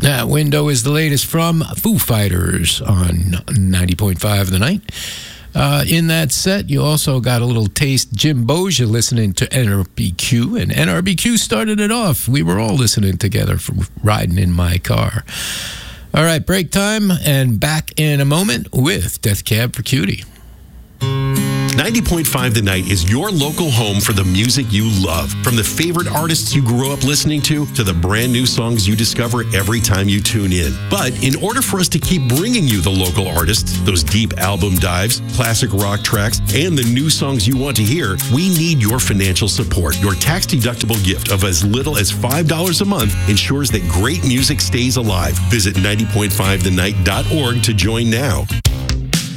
That Window is the latest from Foo Fighters on 90.5 The Night. In that set, you also got a little taste. Jim Bosia listening to NRBQ, and NRBQ started it off. We were all listening together from riding in my car. All right, break time, and back in a moment with Death Cab for Cutie. 90.5 The Night is your local home for the music you love. From the favorite artists you grew up listening to the brand new songs you discover every time you tune in. But in order for us to keep bringing you the local artists, those deep album dives, classic rock tracks, and the new songs you want to hear, we need your financial support. Your tax-deductible gift of as little as $5 a month ensures that great music stays alive. Visit 90.5thenight.org to join now.